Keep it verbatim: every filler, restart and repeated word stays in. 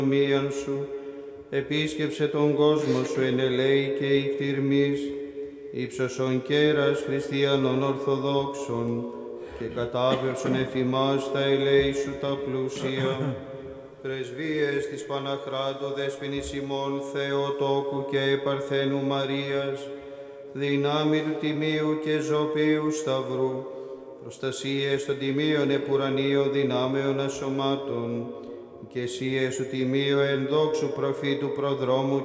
μίαν σου, επίσκεψε τον κόσμο σου εν ελέη και ηκτηρμής, ύψωσον κέρας χριστιανών ορθοδόξων, και κατάβευσον εφημάς τα ελέη σου τα πλούσια. Πρεσβείες της Παναχράντου δέσποινης ημών Θεοτόκου και Παρθένου Μαρίας, δυνάμει του Τιμίου και Ζωπίου Σταυρού, προστασίες των Τιμίων επουρανίων δυνάμεων ασωμάτων, και εσίες του Τιμίου ενδόξου προφήτου προδρόμου